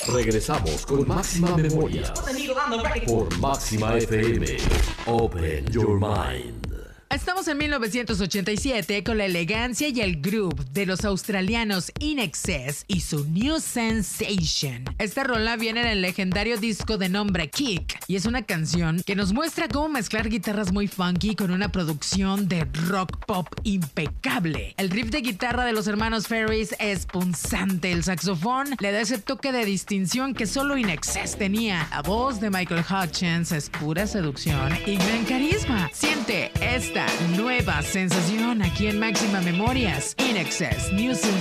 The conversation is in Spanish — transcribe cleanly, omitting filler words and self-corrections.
Regresamos con Máxima Memoria por Máxima FM. Open your mind. Estamos en 1987 con la elegancia y el groove de los australianos In Excess y su New Sensation. Esta rola viene en el legendario disco de nombre Kick y es una canción que nos muestra cómo mezclar guitarras muy funky con una producción de rock pop impecable. El riff de guitarra de los hermanos Ferris es punzante, el saxofón le da ese toque de distinción que solo In Excess tenía. La voz de Michael Hutchence es pura seducción y gran carisma. Siente esta nueva sensación aquí en Máxima Memorias. In Excess, New Sensation.